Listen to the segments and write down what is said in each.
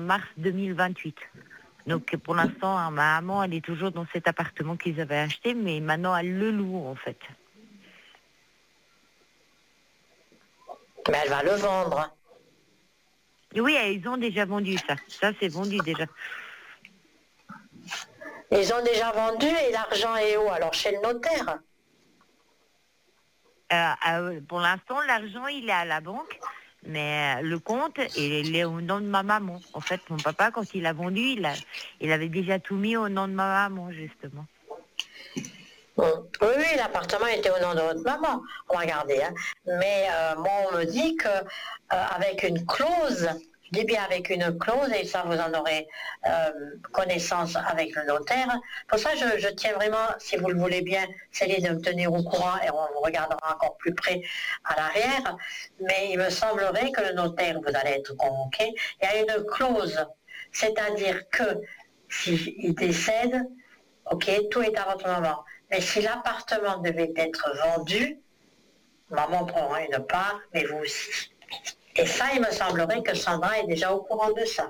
mars 2028. Donc pour l'instant, hein, ma maman, elle est toujours dans cet appartement qu'ils avaient acheté, mais maintenant elle le loue en fait. Mais elle va le vendre. Oui, ils ont déjà vendu ça. Ça, c'est vendu déjà. Ils ont déjà vendu et l'argent est où? Alors chez le notaire? Pour l'instant, l'argent, il est à la banque, mais le compte, il est au nom de ma maman. En fait, mon papa, quand il a vendu, il avait déjà tout mis au nom de ma maman, justement. Oui, oui, l'appartement était au nom de votre maman. On va regarder. Hein. Mais moi, on me dit que avec une clause, je dis bien avec une clause, et ça vous en aurez connaissance avec le notaire. Pour ça, je tiens vraiment, si vous le voulez bien, Céline, de me tenir au courant et on regardera encore plus près à l'arrière. Mais il me semblerait que le notaire, vous allez être convoqué, il y a une clause, c'est-à-dire que s'il décède, ok, tout est à votre maman. Mais si l'appartement devait être vendu, maman prendra une part, mais vous aussi. Et ça, il me semblerait que Sandra est déjà au courant de ça.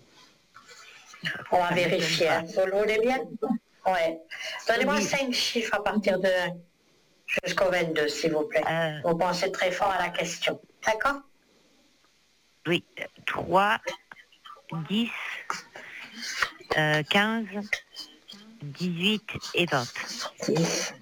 On va vérifier. Hein. Vous le voulez bien? Oui. Donnez-moi 5 chiffres à partir de 1 jusqu'au 22, s'il vous plaît. Vous pensez très fort à la question. D'accord? Oui. 3, 10, 15, 18 et 20. 10,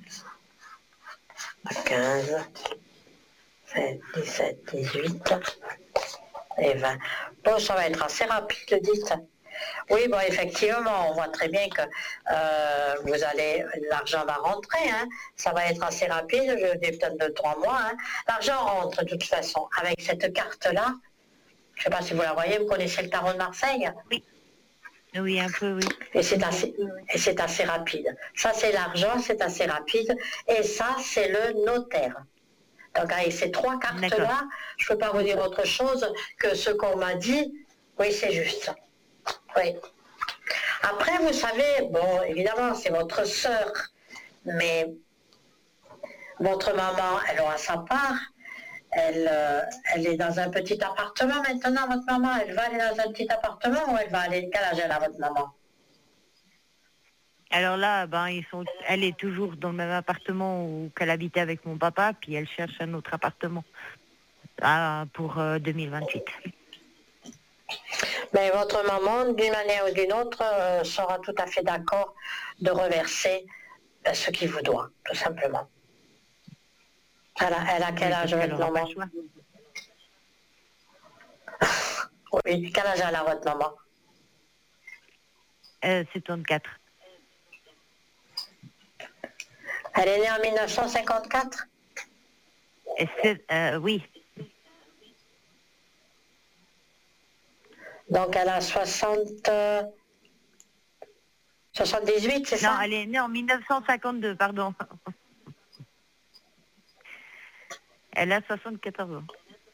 15, 16, 17, 18 et 20. Bon, ça va être assez rapide, dites. Oui, bon, effectivement, on voit très bien que l'argent va rentrer, hein. Ça va être assez rapide, je dis peut-être 2-3 mois. Hein. L'argent rentre de toute façon. Avec cette carte-là, je ne sais pas si vous la voyez, vous connaissez le tarot de Marseille? Oui. Oui, un peu, oui. Et c'est assez rapide. Ça, c'est l'argent, c'est assez rapide. Et ça, c'est le notaire. Donc, avec ces 3 cartes-là, je ne peux pas vous dire autre chose que ce qu'on m'a dit. Oui, c'est juste. Oui. Après, vous savez, bon, évidemment, c'est votre sœur, mais votre maman, elle aura sa part. Elle est dans un petit appartement maintenant, votre maman. Elle va aller dans un petit appartement ou elle va aller... Quel âge elle a, votre maman? Alors là, elle est toujours dans le même appartement qu'elle habitait avec mon papa, puis elle cherche un autre appartement pour 2028. Mais votre maman, d'une manière ou d'une autre, sera tout à fait d'accord de reverser ce qu'il vous doit, tout simplement. Elle a quel âge, votre maman? Oui, quel âge elle a, votre maman? 74. Elle est née en 1954? Oui. Donc elle a 78, c'est ça? Non, elle est née en 1952, pardon. Elle a 74 ans.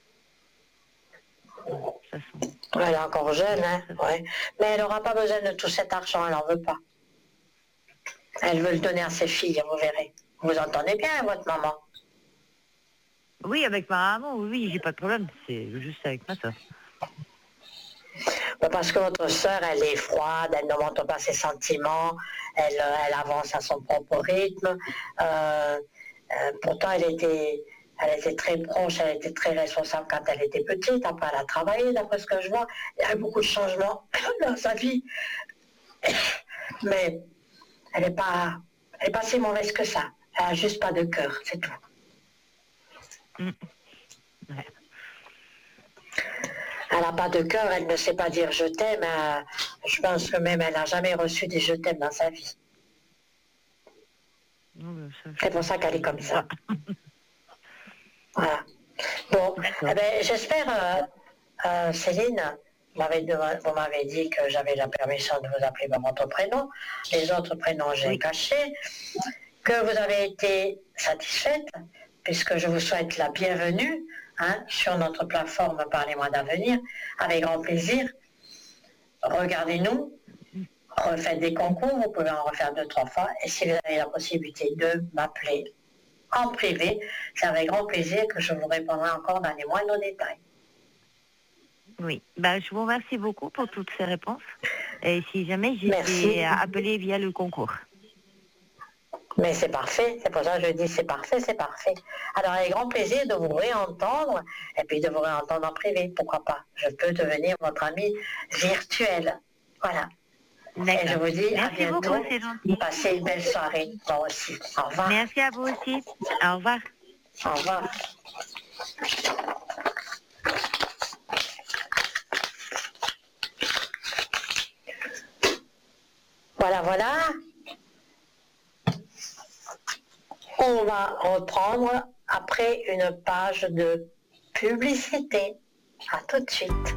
Elle est encore jeune, hein? Ouais. Mais elle n'aura pas besoin de tout cet argent, elle n'en veut pas. Elle veut le donner à ses filles, vous verrez. Vous entendez bien, votre maman? Oui, avec ma maman, oui, j'ai pas de problème. C'est juste avec ma soeur. Parce que votre sœur, elle est froide, elle ne montre pas ses sentiments, elle avance à son propre rythme. Pourtant, elle était très proche, elle était très responsable quand elle était petite. Après, elle a travaillé, d'après ce que je vois. Il y a eu beaucoup de changements dans sa vie. Mais elle n'est pas si mauvaise que ça. Elle n'a juste pas de cœur, c'est tout. Ouais. Elle n'a pas de cœur, elle ne sait pas dire je t'aime. Je pense que même elle n'a jamais reçu des je t'aime dans sa vie. C'est pour ça qu'elle est comme ça. Voilà. Bon, eh ben, j'espère, Céline, vous m'avez dit que j'avais la permission de vous appeler par votre prénom. Les autres prénoms, j'ai caché. Que vous avez été satisfaite, puisque je vous souhaite la bienvenue sur notre plateforme Parlez-moi d'avenir, avec grand plaisir. Regardez-nous, refaites des concours, vous pouvez en refaire 2-3 fois, et si vous avez la possibilité de m'appeler en privé, c'est avec grand plaisir que je vous répondrai encore dans les moindres détails. Oui. Bah, je vous remercie beaucoup pour toutes ces réponses. Et si jamais Merci. j'étais appelée via le concours. Mais c'est parfait, c'est pour ça que je dis c'est parfait, c'est parfait. Alors, avec grand plaisir de vous réentendre et puis de vous réentendre en privé, pourquoi pas. Je peux devenir votre ami virtuel. Voilà. Et je D'accord. vous dis à Merci beaucoup, bientôt. c'est gentil. Passez une belle soirée. Moi aussi. Au revoir. Merci à vous aussi. Au revoir. Au revoir. Voilà, voilà. On va reprendre après une page de publicité. À tout de suite.